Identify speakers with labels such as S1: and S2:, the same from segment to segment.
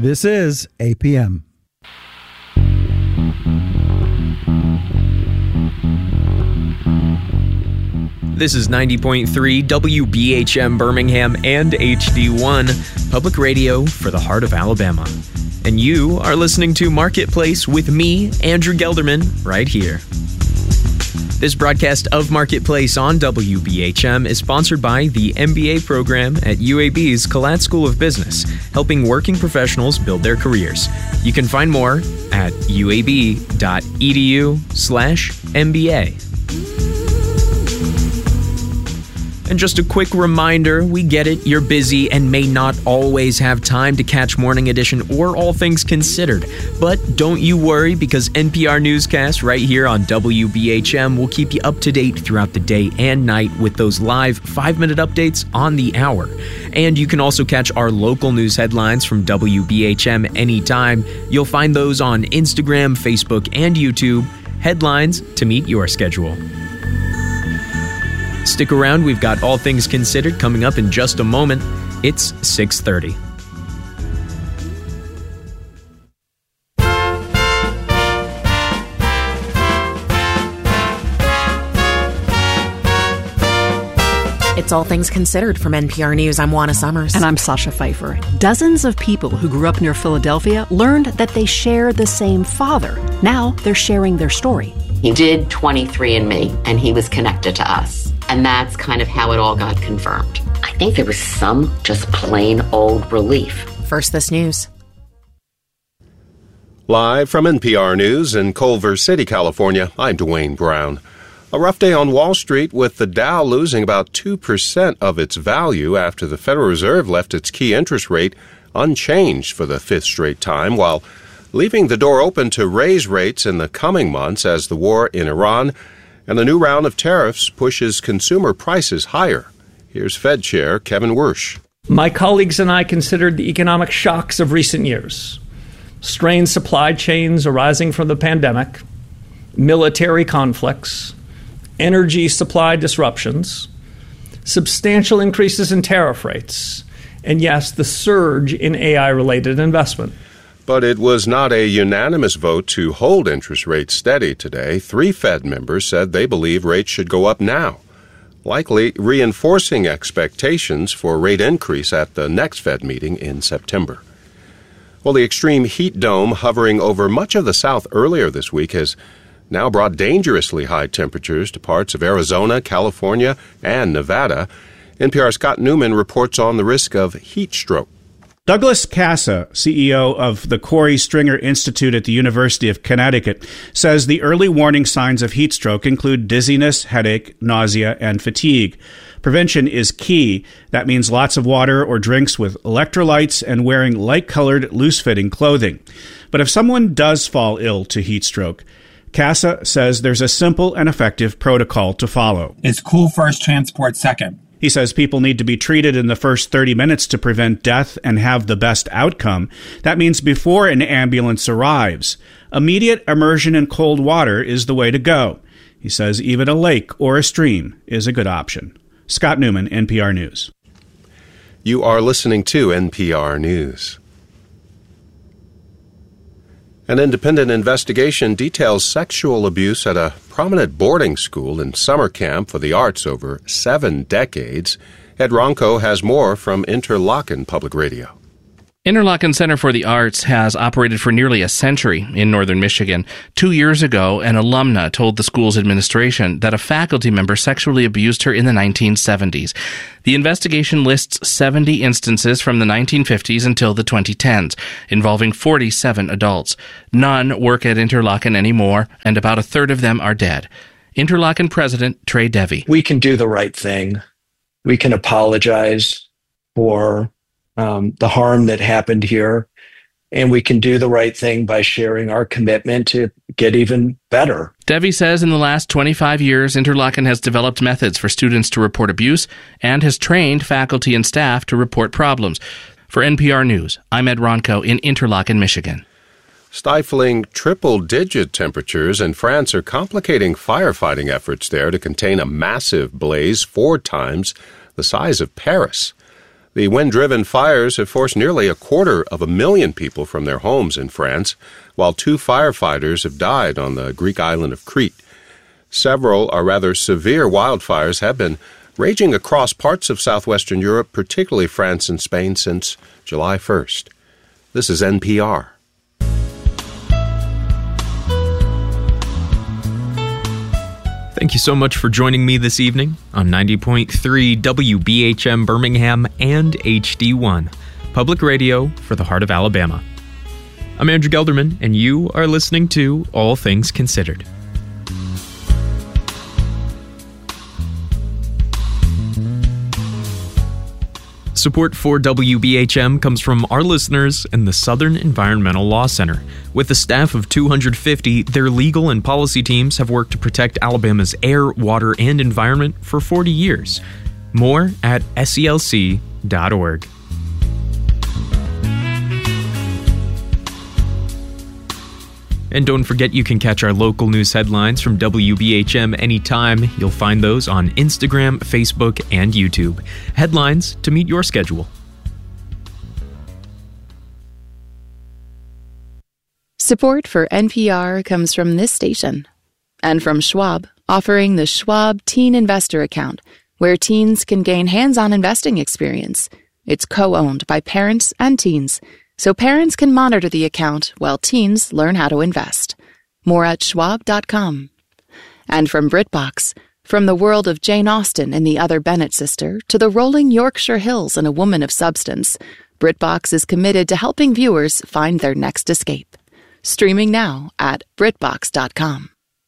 S1: This is APM.
S2: This is 90.3 WBHM Birmingham and HD1, public radio for the heart of Alabama. And you are listening to Marketplace with me, Andrew Gelderman, right here. This broadcast of Marketplace on WBHM is sponsored by the MBA program at UAB's Collette School of Business, helping working professionals build their careers. You can find more at uab.edu/MBA. And just a quick reminder, we get it, you're busy and may not always have time to catch Morning Edition or All Things Considered. But don't you worry, because NPR Newscast right here on WBHM will keep you up to date throughout the day and night with those live 5-minute updates on the hour. And you can also catch our local news headlines from WBHM anytime. You'll find those on Instagram, Facebook, and YouTube. Headlines to meet your schedule. Stick around, we've got All Things Considered coming up in just a moment. It's 6:30.
S3: It's All Things Considered from NPR News. I'm Juana Summers.
S4: And I'm Sasha Pfeiffer. Dozens of people who grew up near Philadelphia learned that they share the same father. Now they're sharing their story.
S5: He did 23andMe, and he was connected to us. And that's kind of how it all got confirmed. I think there was some just plain old relief.
S3: First, this news.
S6: Live from NPR News in Culver City, California, I'm Dwayne Brown. A rough day on Wall Street with the Dow losing about 2% of its value after the Federal Reserve left its key interest rate unchanged for the fifth straight time, while leaving the door open to raise rates in the coming months as the war in Iran and a new round of tariffs pushes consumer prices higher. Here's Fed Chair Kevin Warsh.
S7: My colleagues and I considered the economic shocks of recent years: strained supply chains arising from the pandemic, military conflicts, energy supply disruptions, substantial increases in tariff rates, and yes, the surge in AI-related investment.
S6: But it was not a unanimous vote to hold interest rates steady today. 3 Fed members said they believe rates should go up now, likely reinforcing expectations for a rate increase at the next Fed meeting in September. Well, the extreme heat dome hovering over much of the South earlier this week has now brought dangerously high temperatures to parts of Arizona, California, and Nevada. NPR's Scott Newman reports on the risk of heat stroke.
S8: Douglas Casa, CEO of the Corey Stringer Institute at the University of Connecticut, says the early warning signs of heat stroke include dizziness, headache, nausea, and fatigue. Prevention is key. That means lots of water or drinks with electrolytes and wearing light-colored, loose-fitting clothing. But if someone does fall ill to heat stroke, Casa says there's a simple and effective protocol to follow.
S9: It's cool first, transport second.
S8: He says people need to be treated in the first 30 minutes to prevent death and have the best outcome. That means before an ambulance arrives. Immediate immersion in cold water is the way to go. He says even a lake or a stream is a good option. Scott Newman, NPR News.
S6: You are listening to NPR News. An independent investigation details sexual abuse at a prominent boarding school and summer camp for the arts over 7 decades. Ed Ronco has more from Interlochen Public Radio.
S10: Interlochen Center for the Arts has operated for nearly a century in northern Michigan. 2 years ago, an alumna told the school's administration that a faculty member sexually abused her in the 1970s. The investigation lists 70 instances from the 1950s until the 2010s, involving 47 adults. None work at Interlochen anymore, and about a third of them are dead. Interlochen President Trey Devy.
S11: We can do the right thing. We can apologize for the harm that happened here, and we can do the right thing by sharing our commitment to get even better.
S10: Devy says in the last 25 years, Interlochen has developed methods for students to report abuse and has trained faculty and staff to report problems. For NPR News, I'm Ed Ronco in Interlochen, Michigan.
S6: Stifling triple-digit temperatures in France are complicating firefighting efforts there to contain a massive blaze 4 times the size of Paris. The wind-driven fires have forced nearly 250,000 people from their homes in France, while 2 firefighters have died on the Greek island of Crete. Several rather severe wildfires have been raging across parts of southwestern Europe, particularly France and Spain, since July 1st. This is NPR.
S2: Thank you so much for joining me this evening on 90.3 WBHM Birmingham and HD1, public radio for the heart of Alabama. I'm Andrew Gelderman, and you are listening to All Things Considered. Support for WBHM comes from our listeners and the Southern Environmental Law Center. With a staff of 250, their legal and policy teams have worked to protect Alabama's air, water, and environment for 40 years. More at SELC.org. And don't forget, you can catch our local news headlines from WBHM anytime. You'll find those on Instagram, Facebook, and YouTube. Headlines to meet your schedule.
S12: Support for NPR comes from this station and from Schwab, offering the Schwab Teen Investor Account, where teens can gain hands-on investing experience. It's co-owned by parents and teens, so parents can monitor the account while teens learn how to invest. More at schwab.com. And from BritBox, from the world of Jane Austen and the Other Bennet sister to the rolling Yorkshire Hills and A Woman of Substance, BritBox is committed to helping viewers find their next escape. Streaming now at BritBox.com.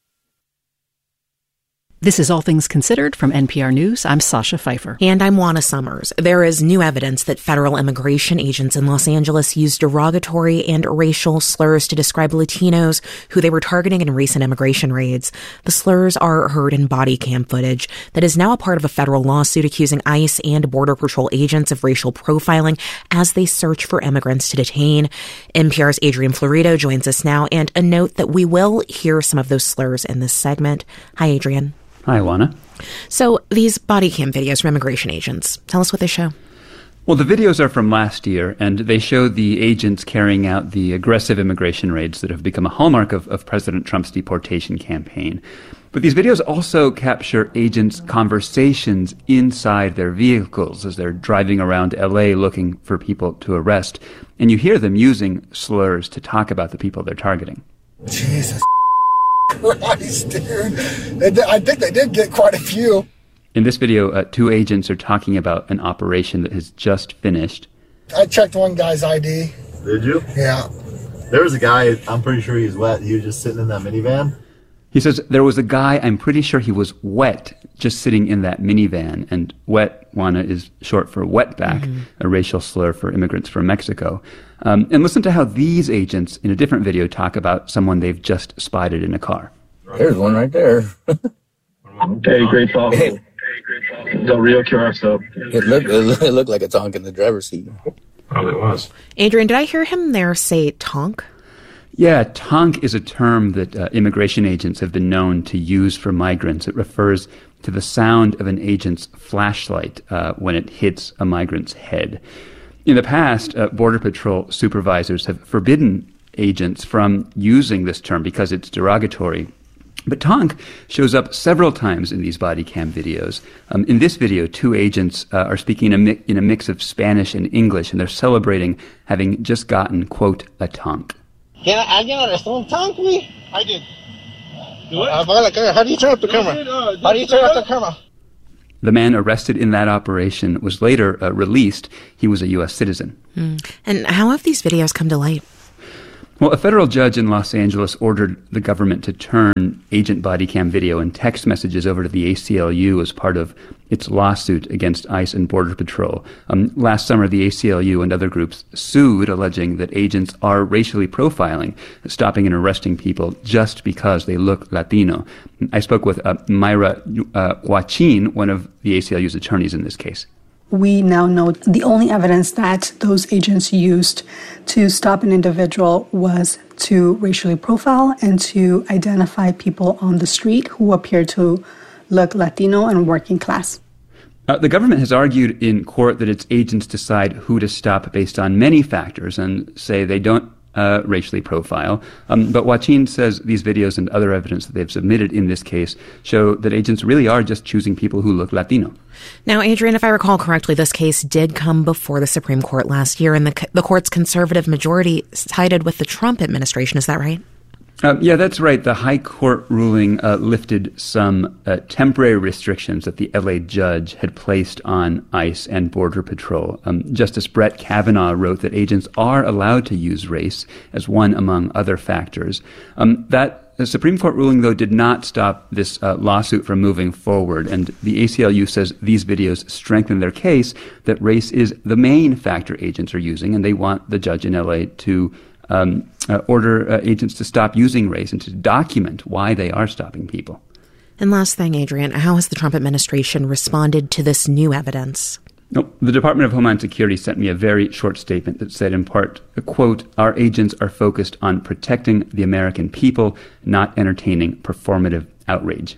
S4: This is All Things Considered from NPR News. I'm Sasha Pfeiffer.
S3: And I'm Juana Summers. There is new evidence that federal immigration agents in Los Angeles used derogatory and racial slurs to describe Latinos who they were targeting in recent immigration raids. The slurs are heard in body cam footage that is now a part of a federal lawsuit accusing ICE and Border Patrol agents of racial profiling as they search for immigrants to detain. NPR's Adrian Florido joins us now, and a note that we will hear some of those slurs in this segment. Hi, Adrian.
S13: Hi, Juana.
S3: So these body cam videos from immigration agents, tell us what they show.
S13: Well, the videos are from last year, and they show the agents carrying out the aggressive immigration raids that have become a hallmark of President Trump's deportation campaign. But these videos also capture agents' conversations inside their vehicles as they're driving around L.A. looking for people to arrest. And you hear them using slurs to talk about the people they're targeting.
S14: Jesus Christ, dude. I think they did get quite a few.
S13: In this video, 2 agents are talking about an operation that has just finished.
S14: I checked one guy's ID.
S15: Did you?
S14: Yeah.
S15: There was a guy, I'm pretty sure he's wet. He was just sitting in that minivan.
S13: He says there was a guy, I'm pretty sure he was wet, just sitting in that minivan. And wet, Juana, is short for wetback, a racial slur for immigrants from Mexico. And listen to how these agents, in a different video, talk about someone they've just spotted in a car.
S16: There's one right there.
S17: Hey, great talk. Hey. The real car stuff.
S16: It looked like a tonk in the driver's seat.
S17: Probably was.
S3: Adrian, did I hear him there say tonk?
S13: Yeah, tonk is a term that immigration agents have been known to use for migrants. It refers to the sound of an agent's flashlight when it hits a migrant's head. In the past, Border Patrol supervisors have forbidden agents from using this term because it's derogatory. But tonk shows up several times in these body cam videos. In this video, 2 agents are speaking in a mix of Spanish and English, and they're celebrating having just gotten, quote, a tonk.
S18: Can alguien arrestó un tonk, me?
S17: I did.
S18: How do you turn up the camera? How do you turn up the camera?
S13: The man arrested in that operation was later released. He was a U.S. citizen.
S3: And how have these videos come to light?
S13: Well, a federal judge in Los Angeles ordered the government to turn agent body cam video and text messages over to the ACLU as part of its lawsuit against ICE and Border Patrol. Last summer, the ACLU and other groups sued, alleging that agents are racially profiling, stopping and arresting people just because they look Latino. I spoke with Mayra Joaquin, one of the ACLU's attorneys in this case.
S19: We now know the only evidence that those agents used to stop an individual was to racially profile and to identify people on the street who appeared to look Latino and working class.
S13: The government has argued in court that its agents decide who to stop based on many factors and say they don't racially profile. But Joaquin says these videos and other evidence that they've submitted in this case show that agents really are just choosing people who look Latino.
S3: Now, Adrian, if I recall correctly, this case did come before the Supreme Court last year, and the court's conservative majority sided with the Trump administration. Is that right?
S13: Yeah, that's right. The High Court ruling lifted some temporary restrictions that the LA judge had placed on ICE and Border Patrol. Justice Brett Kavanaugh wrote that agents are allowed to use race as one among other factors. The Supreme Court ruling, though, did not stop this lawsuit from moving forward, and the ACLU says these videos strengthen their case that race is the main factor agents are using, and they want the judge in LA to order agents to stop using race and to document why they are stopping people.
S3: And last thing, Adrian, how has the Trump administration responded to this new evidence?
S13: The Department of Homeland Security sent me a very short statement that said, in part, quote, "Our agents are focused on protecting the American people, not entertaining performative outrage."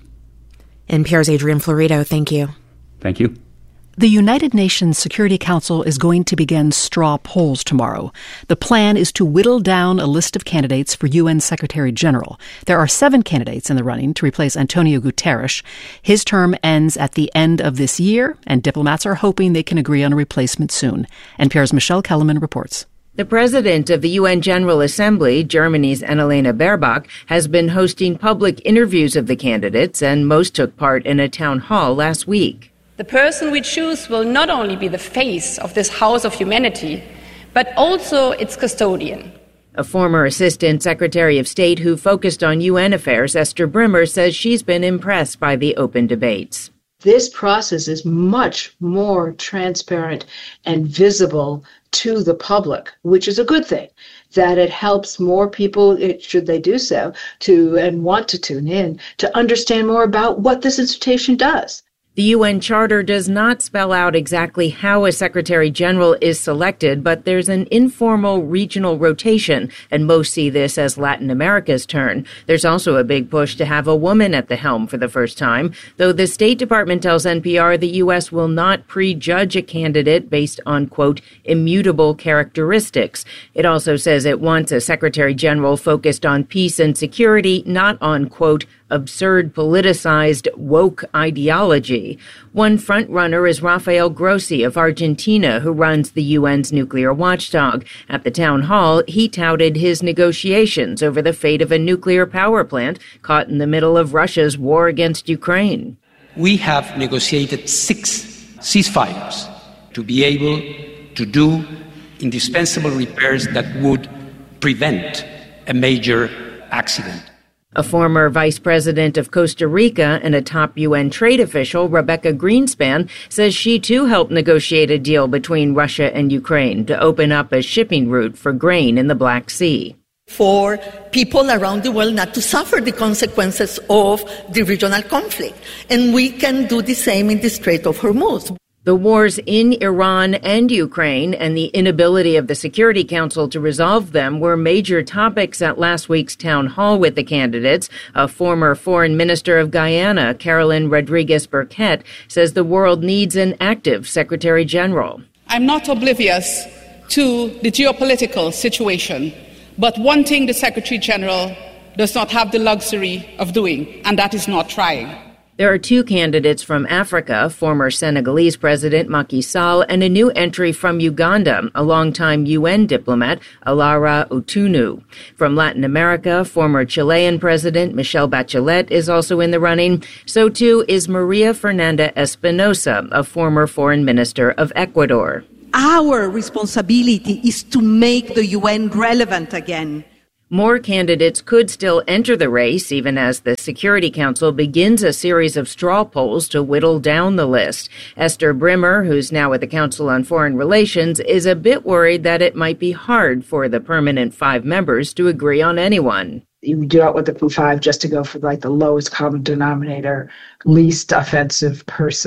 S3: NPR's Adrian Florido, thank you.
S13: Thank you.
S4: The United Nations Security Council is going to begin straw polls tomorrow. The plan is to whittle down a list of candidates for UN Secretary General. There are 7 candidates in the running to replace Antonio Guterres. His term ends at the end of this year, and diplomats are hoping they can agree on a replacement soon. NPR's Michelle Kellerman reports.
S20: The president of the UN General Assembly, Germany's Annalena Baerbock, has been hosting public interviews of the candidates, and most took part in a town hall last week.
S21: The person we choose will not only be the face of this house of humanity, but also its custodian.
S20: A former Assistant Secretary of State who focused on UN affairs, Esther Brimmer, says she's been impressed by the open debates.
S22: This process is much more transparent and visible to the public, which is a good thing, that it helps more people, should they do so, and want to tune in, to understand more about what this institution does.
S20: The UN Charter does not spell out exactly how a Secretary General is selected, but there's an informal regional rotation, and most see this as Latin America's turn. There's also a big push to have a woman at the helm for the first time, though the State Department tells NPR the U.S. will not prejudge a candidate based on, quote, immutable characteristics. It also says it wants a Secretary General focused on peace and security, not on, quote, absurd politicized woke ideology. One frontrunner is Rafael Grossi of Argentina, who runs the UN's nuclear watchdog. At the town hall, he touted his negotiations over the fate of a nuclear power plant caught in the middle of Russia's war against Ukraine.
S23: We have negotiated 6 ceasefires to be able to do indispensable repairs that would prevent a major accident.
S20: A former vice president of Costa Rica and a top UN trade official, Rebecca Greenspan, says she too helped negotiate a deal between Russia and Ukraine to open up a shipping route for grain in the Black Sea.
S24: For people around the world not to suffer the consequences of the regional conflict. And we can do the same in the Strait of Hormuz.
S20: The wars in Iran and Ukraine and the inability of the Security Council to resolve them were major topics at last week's town hall with the candidates. A former foreign minister of Guyana, Carolyn Rodriguez Burkett, says the world needs an active Secretary General.
S25: I'm not oblivious to the geopolitical situation, but one thing the Secretary General does not have the luxury of doing, and that is not trying.
S20: There are 2 candidates from Africa, former Senegalese President Macky Sall, and a new entry from Uganda, a longtime UN diplomat, Alara Otunu. From Latin America, former Chilean President Michelle Bachelet is also in the running. So too is Maria Fernanda Espinosa, a former foreign minister of Ecuador.
S26: Our responsibility is to make the UN relevant again.
S20: More candidates could still enter the race, even as the Security Council begins a series of straw polls to whittle down the list. Esther Brimmer, who's now at the Council on Foreign Relations, is a bit worried that it might be hard for the permanent 5 members to agree on anyone.
S22: You do not want the 5 just to go for the lowest common denominator, least offensive person.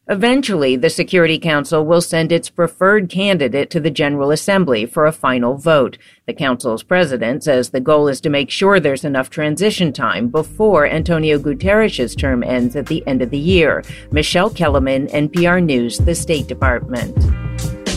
S20: Eventually, the Security Council will send its preferred candidate to the General Assembly for a final vote. The Council's president says the goal is to make sure there's enough transition time before Antonio Guterres' term ends at the end of the year. Michelle Kellerman, NPR News, the State Department.